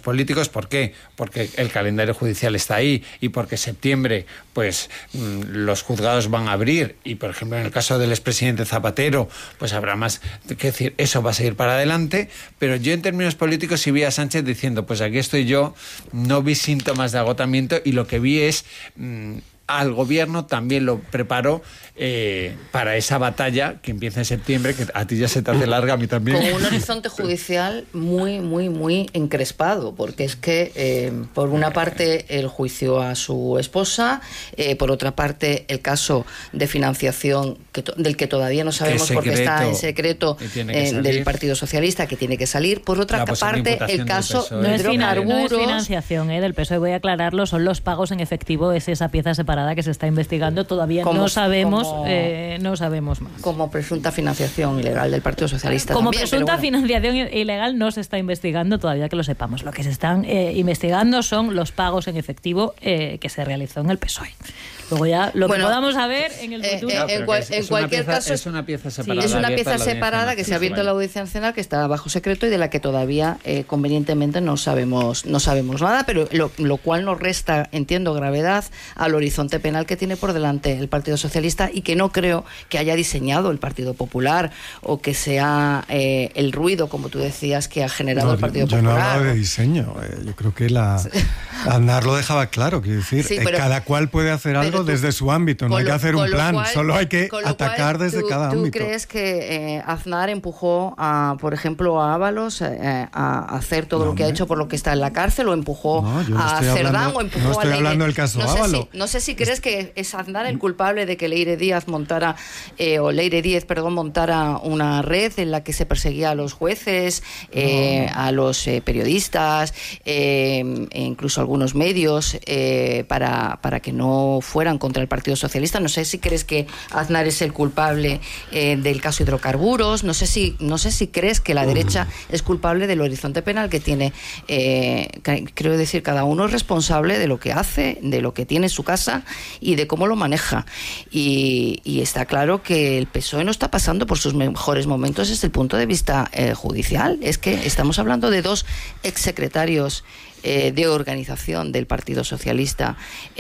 políticos. ¿Por qué? Porque el calendario judicial está ahí y porque septiembre pues los juzgados van a abrir y, por ejemplo, en el caso del expresidente Zapatero, pues habrá más que decir, eso va a seguir para adelante. Pero yo en términos políticos sí vi a Sánchez diciendo, pues aquí estoy yo, no vi síntomas de agotamiento y lo que vi es al gobierno también lo preparó para esa batalla que empieza en septiembre, que a ti ya se te hace larga, a mí también. Con un horizonte judicial muy, muy, muy encrespado, porque es que, por una parte, el juicio a su esposa, por otra parte, el caso de financiación del que todavía no sabemos porque está en secreto del Partido Socialista, que tiene que salir. Por otra parte, el caso de hidrocarburos. No es financiación del PSOE, voy a aclararlo, son los pagos en efectivo, es esa pieza separada que se está investigando, todavía no sabemos más. Como presunta financiación ilegal del Partido Socialista. Como también, presunta financiación ilegal no se está investigando todavía, que lo sepamos. Lo que se están investigando son los pagos en efectivo que se realizó en el PSOE. Luego ya lo que podamos saber en el futuro. En cualquier caso es una pieza separada. Es una pieza separada que se ha abierto en la Audiencia Nacional, que está bajo secreto y de la que todavía convenientemente no sabemos nada, pero lo cual nos resta, entiendo, gravedad al horizonte penal que tiene por delante el Partido Socialista y que no creo que haya diseñado el Partido Popular o que sea el ruido, como tú decías, que ha generado el Partido Popular. Yo no hablaba de diseño. Yo creo que Aznar lo dejaba claro, quiero decir, cada cual puede hacer algo desde su ámbito, no hay que hacer un plan, solo hay que atacar desde cada ámbito. ¿Tú crees que Aznar empujó, por ejemplo, a Ábalos a hacer todo lo que ha hecho por lo que está en la cárcel, o empujó a Cerdán, o empujó a Leire? No estoy hablando del caso Ábalos. No sé si crees que es Aznar el culpable de que Leire Díez montara una red en la que se perseguía a los jueces, a los periodistas, e incluso a algunos medios, para que no fueran contra el Partido Socialista. No sé si crees que Aznar es el culpable del caso hidrocarburos. No sé si crees que la derecha es culpable del horizonte penal que tiene. Quiero decir, cada uno es responsable de lo que hace, de lo que tiene en su casa y de cómo lo maneja. Y está claro que el PSOE no está pasando por sus mejores momentos desde el punto de vista judicial. Es que estamos hablando de dos exsecretarios de organización del Partido Socialista,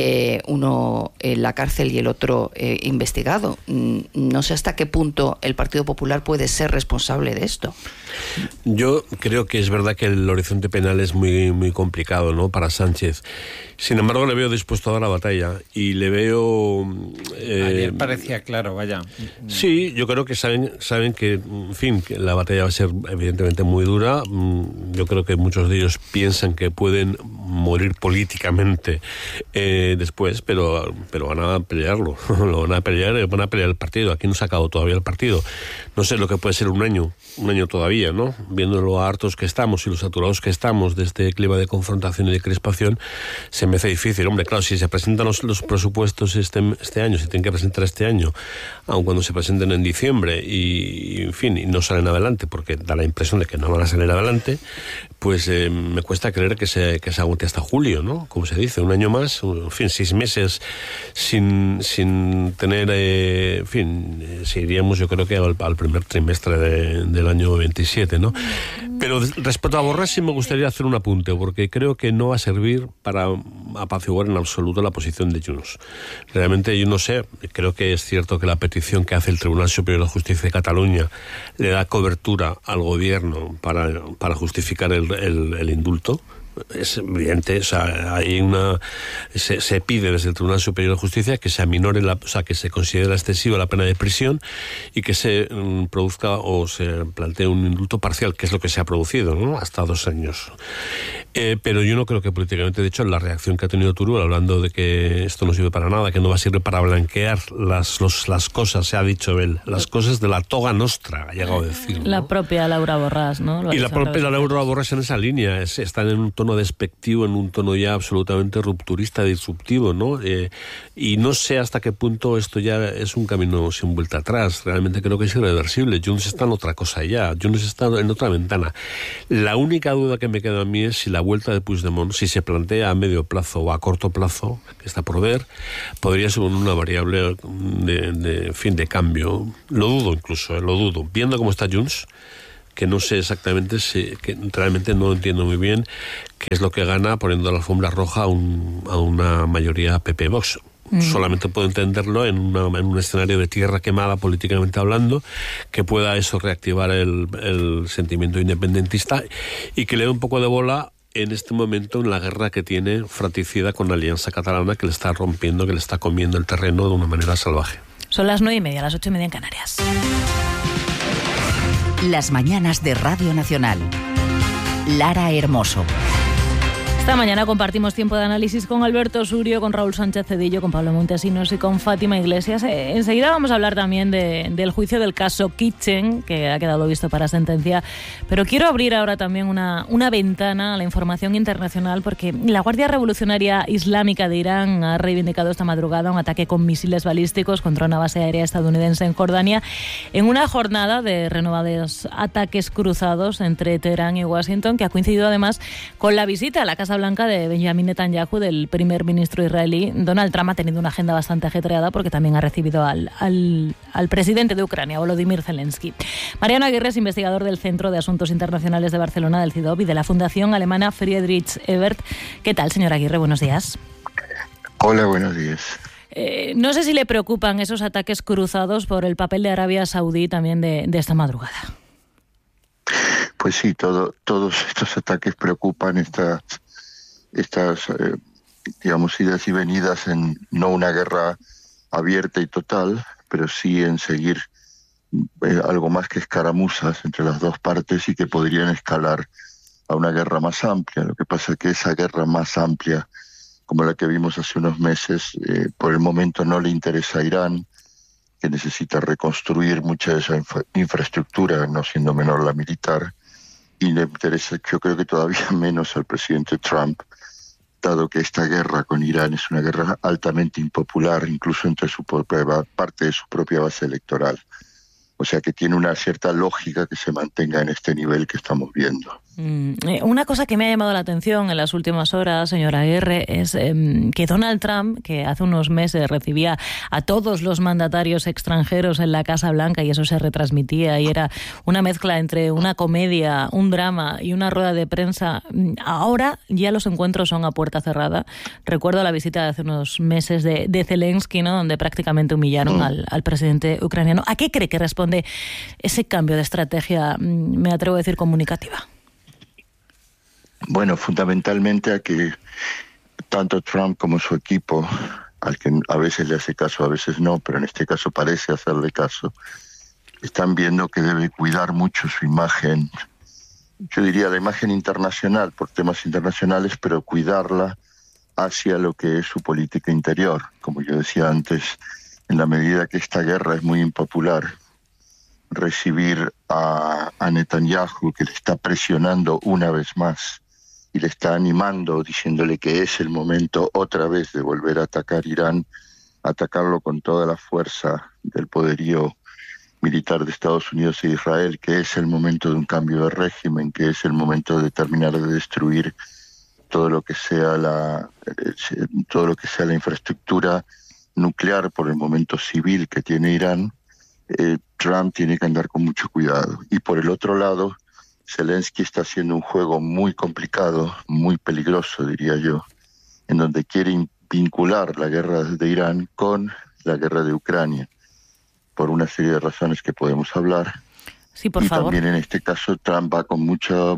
uno en la cárcel y el otro investigado. No sé hasta qué punto el Partido Popular puede ser responsable de esto. Yo creo que es verdad que el horizonte penal es muy, muy complicado, ¿no?, para Sánchez. Sin embargo, le veo dispuesto a dar la batalla y le veo... Ayer parecía claro, vaya. Sí, yo creo que saben que, en fin, que la batalla va a ser evidentemente muy dura. Yo creo que muchos de ellos piensan que pueden morir políticamente después, pero van a pelearlo. Lo van a pelear el partido. Aquí no se ha acabado todavía el partido. No sé lo que puede ser un año todavía, ¿no? Viendo lo hartos que estamos y lo saturados que estamos de este clima de confrontación y de crispación, se me hace difícil. Hombre, claro, si se presentan los presupuestos este año, se tienen que presentar este año, aun cuando se presenten en diciembre y en fin, y no salen adelante, porque da la impresión de que no van a salir adelante, pues me cuesta creer que se agote hasta julio, ¿no? Como se dice, un año más, en fin, 6 meses sin tener, en fin, si iríamos yo creo que al primer trimestre del año 27, ¿no? Pero respecto a Borràs sí me gustaría hacer un apunte, porque creo que no va a servir para apaciguar en absoluto la posición de Junts. Realmente yo no sé, creo que es cierto que la petición que hace el Tribunal Superior de Justicia de Cataluña le da cobertura al gobierno para justificar el indulto. Es evidente, o sea, se pide desde el Tribunal Superior de Justicia que se aminore, que se considere excesiva la pena de prisión y que se produzca o se plantee un indulto parcial, que es lo que se ha producido, ¿no?, hasta 2 años. Pero yo no creo que políticamente, de hecho, la reacción que ha tenido Turull, hablando de que esto no sirve para nada, que no va a servir para blanquear las cosas, se ha dicho él, las cosas de la toga nostra, ha llegado a decir, ¿no? La propia Laura Borràs, ¿no? Y la propia Laura Borràs en esa línea, está en un tono despectivo, en un tono ya absolutamente rupturista, disruptivo, ¿no? Y no sé hasta qué punto esto ya es un camino sin vuelta atrás. Realmente creo que es irreversible. Junts está en otra cosa ya. Junts está en otra ventana. La única duda que me queda a mí es si la vuelta de Puigdemont, si se plantea a medio plazo o a corto plazo, que está por ver, podría ser una variable de cambio. Lo dudo incluso, lo dudo. Viendo cómo está Junts, que no sé exactamente, que realmente no entiendo muy bien qué es lo que gana poniendo la alfombra roja a una mayoría PP-Vox. Solamente puedo entenderlo en un escenario de tierra quemada políticamente hablando, que pueda eso reactivar el sentimiento independentista y que le dé un poco de bola en este momento en la guerra que tiene fratricida con la Alianza Catalana, que le está rompiendo, que le está comiendo el terreno de una manera salvaje. Son las 9:30, las 8:30 en Canarias. Las mañanas de Radio Nacional. Lara Hermoso. Esta mañana compartimos tiempo de análisis con Alberto Surio, con Raúl Sánchez Cedillo, con Pablo Montesinos y con Fátima Iglesias. Enseguida vamos a hablar también del juicio del caso Kitchen, que ha quedado visto para sentencia. Pero quiero abrir ahora también una ventana a la información internacional, porque la Guardia Revolucionaria Islámica de Irán ha reivindicado esta madrugada un ataque con misiles balísticos contra una base aérea estadounidense en Jordania, en una jornada de renovados ataques cruzados entre Teherán y Washington, que ha coincidido además con la visita a la Casa Blanca de Benjamin Netanyahu, del primer ministro israelí. Donald Trump ha tenido una agenda bastante ajetreada porque también ha recibido al presidente de Ucrania, Volodymyr Zelensky. Mariano Aguirre es investigador del Centro de Asuntos Internacionales de Barcelona, del CIDOB, y de la Fundación Alemana Friedrich Ebert. ¿Qué tal, señor Aguirre? Buenos días. Hola, buenos días. No sé si le preocupan esos ataques cruzados por el papel de Arabia Saudí también de esta madrugada. Pues sí, todos estos ataques preocupan, estas digamos, idas y venidas en no una guerra abierta y total, pero sí en seguir algo más que escaramuzas entre las dos partes y que podrían escalar a una guerra más amplia. Lo que pasa es que esa guerra más amplia, como la que vimos hace unos meses, por el momento no le interesa a Irán, que necesita reconstruir mucha de esa infraestructura, no siendo menor la militar, y le interesa, yo creo que todavía menos al presidente Trump, dado que esta guerra con Irán es una guerra altamente impopular, incluso entre parte de su propia base electoral. O sea que tiene una cierta lógica que se mantenga en este nivel que estamos viendo. Una cosa que me ha llamado la atención en las últimas horas, señora Aguirre, es que Donald Trump, que hace unos meses recibía a todos los mandatarios extranjeros en la Casa Blanca y eso se retransmitía y era una mezcla entre una comedia, un drama y una rueda de prensa, ahora ya los encuentros son a puerta cerrada. Recuerdo la visita de hace unos meses de Zelensky, ¿no?, donde prácticamente humillaron al presidente ucraniano. ¿A qué cree que responde ese cambio de estrategia, me atrevo a decir, comunicativa? Bueno, fundamentalmente a que tanto Trump como su equipo, al que a veces le hace caso, a veces no, pero en este caso parece hacerle caso, están viendo que debe cuidar mucho su imagen, yo diría la imagen internacional, por temas internacionales, pero cuidarla hacia lo que es su política interior. Como yo decía antes, en la medida que esta guerra es muy impopular, recibir a Netanyahu, que le está presionando una vez más y le está animando, diciéndole que es el momento otra vez de volver a atacar Irán, atacarlo con toda la fuerza del poderío militar de Estados Unidos e Israel, que es el momento de un cambio de régimen, que es el momento de terminar de destruir todo lo que sea la infraestructura nuclear, por el momento civil, que tiene Irán. Trump tiene que andar con mucho cuidado. Y por el otro lado, Zelensky está haciendo un juego muy complicado, muy peligroso, diría yo, en donde quiere vincular la guerra de Irán con la guerra de Ucrania, por una serie de razones que podemos hablar. Sí, por favor. También en este caso Trump va con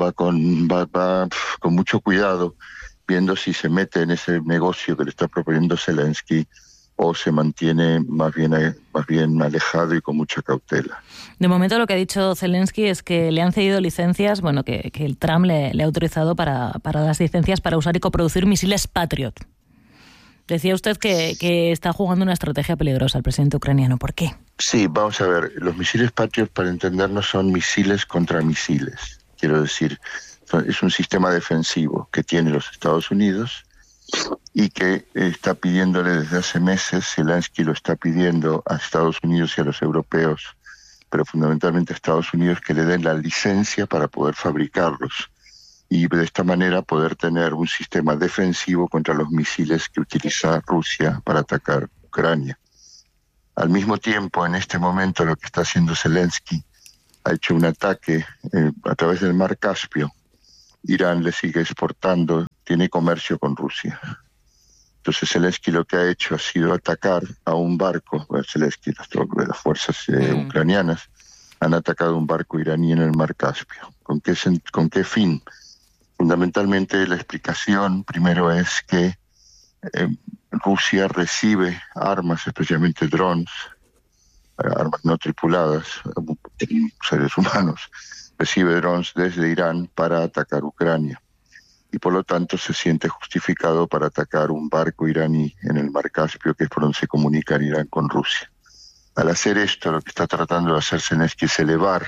mucho cuidado, viendo si se mete en ese negocio que le está proponiendo Zelensky o se mantiene más bien alejado y con mucha cautela. De momento lo que ha dicho Zelensky es que le han cedido licencias, bueno, que el Trump le ha autorizado para las licencias para usar y coproducir misiles Patriot. Decía usted que está jugando una estrategia peligrosa el presidente ucraniano. ¿Por qué? Sí, vamos a ver. Los misiles Patriot, para entendernos, son misiles contra misiles. Quiero decir, es un sistema defensivo que tiene los Estados Unidos y que está pidiéndole desde hace meses, Zelensky lo está pidiendo a Estados Unidos y a los europeos, pero fundamentalmente a Estados Unidos, que le den la licencia para poder fabricarlos y de esta manera poder tener un sistema defensivo contra los misiles que utiliza Rusia para atacar Ucrania. Al mismo tiempo, en este momento, lo que está haciendo Zelensky, ha hecho un ataque a través del mar Caspio. Irán le sigue exportando, tiene comercio con Rusia. Entonces Zelensky lo que ha hecho ha sido atacar a un barco, Zelensky, las fuerzas ucranianas han atacado un barco iraní en el mar Caspio. ¿Con qué fin? Fundamentalmente la explicación primero es que Rusia recibe armas, especialmente drones, armas no tripuladas, seres humanos, recibe drones desde Irán para atacar Ucrania. Y por lo tanto se siente justificado para atacar un barco iraní en el mar Caspio, que es por donde se comunica Irán con Rusia. Al hacer esto, lo que está tratando de hacer Zelensky es elevar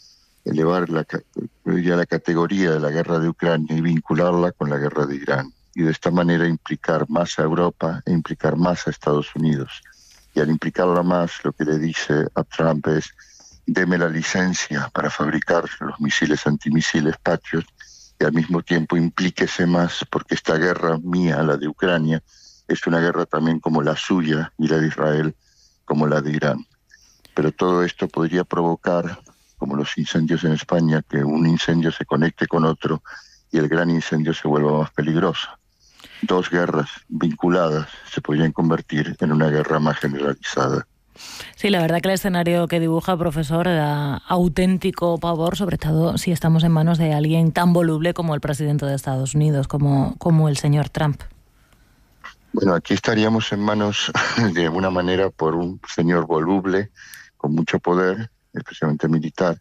la categoría de la guerra de Ucrania y vincularla con la guerra de Irán. Y de esta manera implicar más a Europa e implicar más a Estados Unidos. Y al implicarla más, lo que le dice a Trump es: deme la licencia para fabricar los misiles antimisiles Patriot, y al mismo tiempo implíquese más, porque esta guerra mía, la de Ucrania, es una guerra también como la suya, y la de Israel como la de Irán. Pero todo esto podría provocar, como los incendios en España, que un incendio se conecte con otro y el gran incendio se vuelva más peligroso. Dos guerras vinculadas se podrían convertir en una guerra más generalizada. Sí, la verdad que el escenario que dibuja, profesor, da auténtico pavor, sobre todo si estamos en manos de alguien tan voluble como el presidente de Estados Unidos, como el señor Trump. Bueno, aquí estaríamos en manos, de alguna manera, por un señor voluble, con mucho poder, especialmente militar,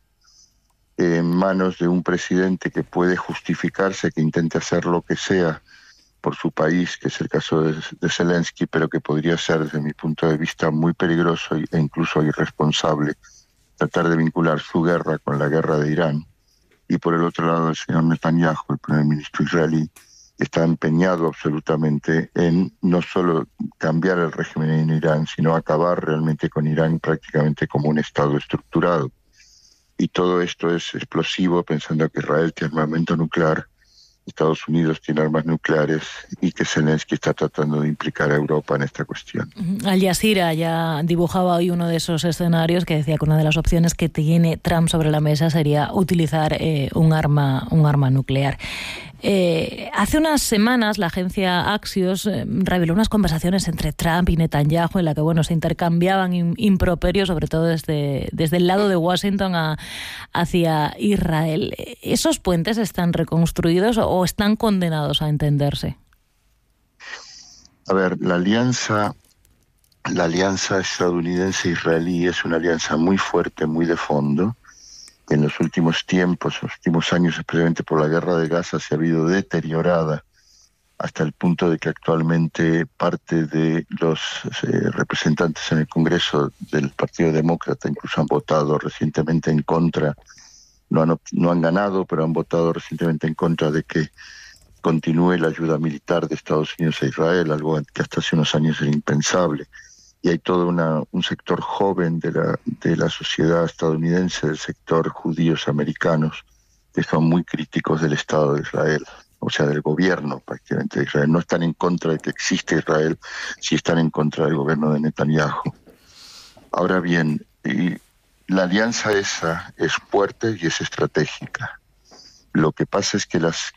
en manos de un presidente que puede justificarse, que intente hacer lo que sea por su país, que es el caso de Zelensky, pero que podría ser, desde mi punto de vista, muy peligroso e incluso irresponsable tratar de vincular su guerra con la guerra de Irán. Y por el otro lado, el señor Netanyahu, el primer ministro israelí, está empeñado absolutamente en no solo cambiar el régimen en Irán, sino acabar realmente con Irán prácticamente como un Estado estructurado. Y todo esto es explosivo, pensando que Israel tiene armamento nuclear, Estados Unidos tiene armas nucleares y que Zelensky está tratando de implicar a Europa en esta cuestión. Al Jazeera ya dibujaba hoy uno de esos escenarios que decía que una de las opciones que tiene Trump sobre la mesa sería utilizar un arma nuclear. Hace unas semanas la agencia Axios reveló unas conversaciones entre Trump y Netanyahu en la que se intercambiaban improperios, sobre todo desde el lado de Washington hacia Israel. ¿Esos puentes están reconstruidos o están condenados a entenderse? A ver, la alianza estadounidense-israelí es una alianza muy fuerte, muy de fondo. En los últimos tiempos, los últimos años, especialmente por la guerra de Gaza, se ha habido deteriorada hasta el punto de que actualmente parte de los representantes en el Congreso del Partido Demócrata incluso han votado recientemente en contra, no han ganado, pero han votado recientemente en contra de que continúe la ayuda militar de Estados Unidos a Israel, algo que hasta hace unos años era impensable. Y hay todo un sector joven de la sociedad estadounidense, del sector judíos americanos, que son muy críticos del Estado de Israel, o sea, del gobierno prácticamente de Israel. No están en contra de que existe Israel, sí están en contra del gobierno de Netanyahu. Ahora bien, la alianza esa es fuerte y es estratégica. Lo que pasa es que las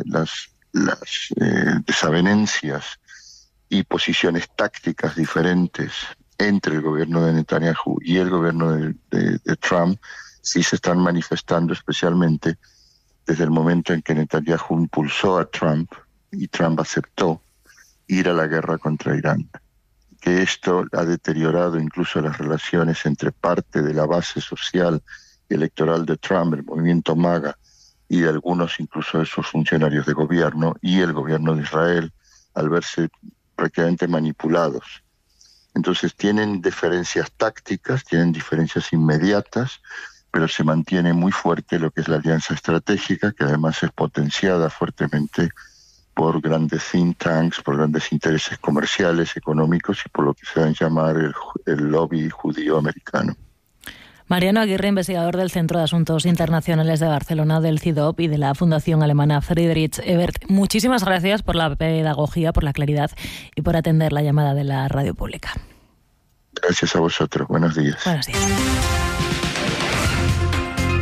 desavenencias y posiciones tácticas diferentes entre el gobierno de Netanyahu y el gobierno de Trump sí se están manifestando, especialmente desde el momento en que Netanyahu impulsó a Trump y Trump aceptó ir a la guerra contra Irán. Que esto ha deteriorado incluso las relaciones entre parte de la base social y electoral de Trump, el movimiento MAGA, y de algunos incluso de sus funcionarios de gobierno y el gobierno de Israel, al verse prácticamente manipulados. Entonces tienen diferencias tácticas, tienen diferencias inmediatas, pero se mantiene muy fuerte lo que es la alianza estratégica, que además es potenciada fuertemente por grandes think tanks, por grandes intereses comerciales, económicos y por lo que se va a llamar el lobby judío americano. Mariano Aguirre, investigador del Centro de Asuntos Internacionales de Barcelona, del CIDOB y de la Fundación Alemana Friedrich Ebert. Muchísimas gracias por la pedagogía, por la claridad y por atender la llamada de la radio pública. Gracias a vosotros. Buenos días. Buenos días.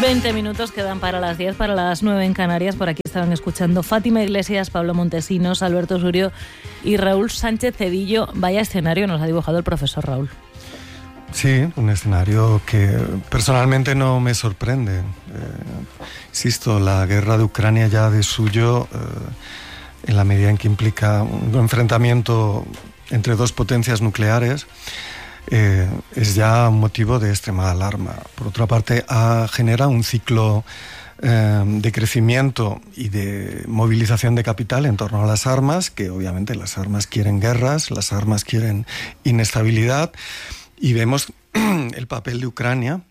20 minutos quedan para las 10, para las 9 en Canarias. Por aquí estaban escuchando Fátima Iglesias, Pablo Montesinos, Alberto Surio y Raúl Sánchez Cedillo. Vaya escenario nos ha dibujado el profesor Raúl. Sí, un escenario que personalmente no me sorprende. Insisto, la guerra de Ucrania ya de suyo, en la medida en que implica un enfrentamiento entre dos potencias nucleares, es ya un motivo de extrema alarma. Por otra parte, genera un ciclo de crecimiento y de movilización de capital en torno a las armas, que obviamente las armas quieren guerras, las armas quieren inestabilidad, y vemos el papel de Ucrania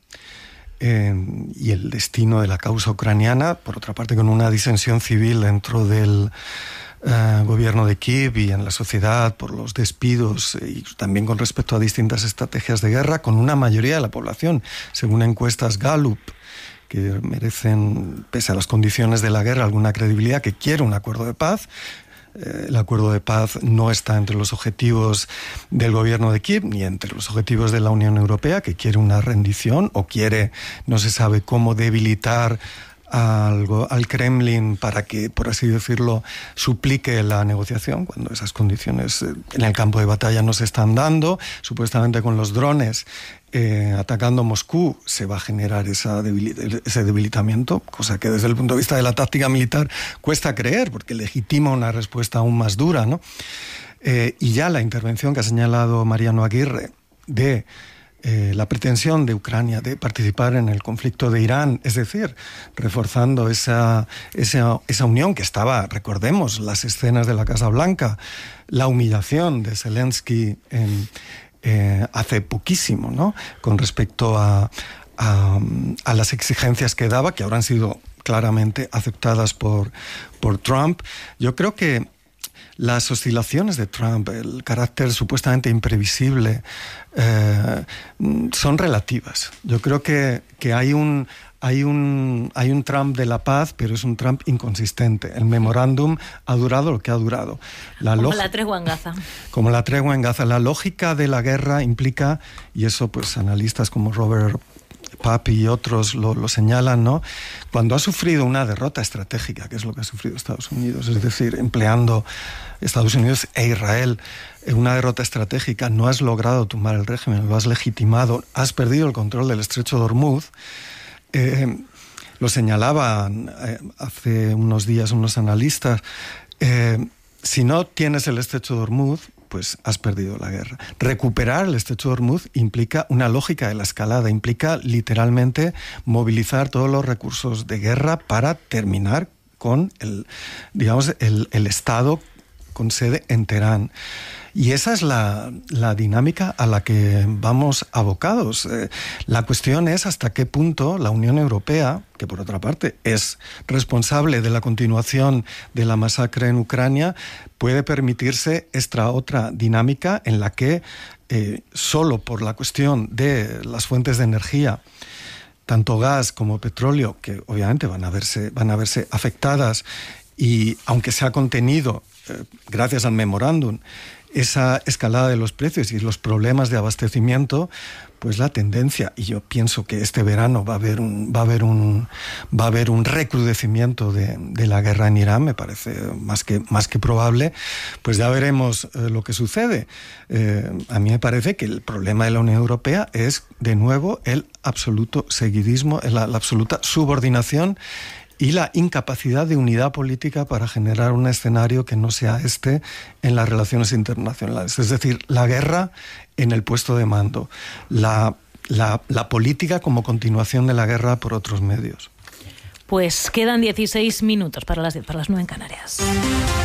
y el destino de la causa ucraniana, por otra parte con una disensión civil dentro del gobierno de Kiev y en la sociedad por los despidos y también con respecto a distintas estrategias de guerra, con una mayoría de la población, según encuestas Gallup, que merecen, pese a las condiciones de la guerra, alguna credibilidad, que quiere un acuerdo de paz. El acuerdo de paz no está entre los objetivos del gobierno de Kiev ni entre los objetivos de la Unión Europea, que quiere una rendición o quiere, no se sabe cómo, debilitar al Kremlin para que, por así decirlo, suplique la negociación, cuando esas condiciones en el campo de batalla no se están dando. Supuestamente con los drones atacando Moscú se va a generar ese debilitamiento, cosa que desde el punto de vista de la táctica militar cuesta creer, porque legitima una respuesta aún más dura, ¿no? Y ya la intervención que ha señalado Mariano Aguirre de la pretensión de Ucrania de participar en el conflicto de Irán, es decir, reforzando esa unión que estaba, recordemos, las escenas de la Casa Blanca, la humillación de Zelensky hace poquísimo, ¿no?, con respecto a las exigencias que daba, que ahora han sido claramente aceptadas por Trump. Yo creo que las oscilaciones de Trump, el carácter supuestamente imprevisible, son relativas. Yo creo que hay un Trump de la paz, pero es un Trump inconsistente. El memorándum ha durado lo que ha durado. Como la tregua en Gaza. Como la tregua en Gaza. La lógica de la guerra implica, y eso pues analistas como Robert Papi y otros lo señalan, ¿no?, cuando ha sufrido una derrota estratégica, que es lo que ha sufrido Estados Unidos, es decir, empleando Estados Unidos e Israel en una derrota estratégica, no has logrado tumbar el régimen, lo has legitimado, has perdido el control del estrecho de Hormuz. Lo señalaban hace unos días unos analistas, si no tienes el estrecho de Hormuz, pues has perdido la guerra. Recuperar el estrecho de Hormuz implica una lógica de la escalada, implica literalmente movilizar todos los recursos de guerra para terminar con el Estado con sede en Teherán. Y esa es la dinámica a la que vamos abocados. La cuestión es hasta qué punto la Unión Europea, que por otra parte es responsable de la continuación de la masacre en Ucrania, puede permitirse esta otra dinámica en la que solo por la cuestión de las fuentes de energía, tanto gas como petróleo, que obviamente van a verse afectadas, y aunque se ha contenido gracias al memorándum esa escalada de los precios y los problemas de abastecimiento, pues la tendencia, y yo pienso que este verano va a haber un recrudecimiento de la guerra en Irán, me parece más que probable, pues ya veremos lo que sucede. A mí me parece que el problema de la Unión Europea es, de nuevo, el absoluto seguidismo, la absoluta subordinación y la incapacidad de unidad política para generar un escenario que no sea en las relaciones internacionales. Es decir, la guerra en el puesto de mando, la política como continuación de la guerra por otros medios. Pues quedan 16 minutos para las 9 en Canarias.